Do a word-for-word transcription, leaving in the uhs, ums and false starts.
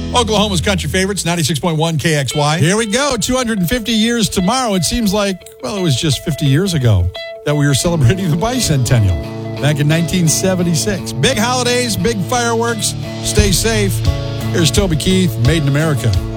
Oklahoma's country favorites, ninety-six point one K X Y. Here we go, two hundred fifty years tomorrow. It seems like, well, it was just fifty years ago that we were celebrating the bicentennial back in nineteen seventy-six. Big holidays, big fireworks. Stay safe. Here's Toby Keith, Made in America.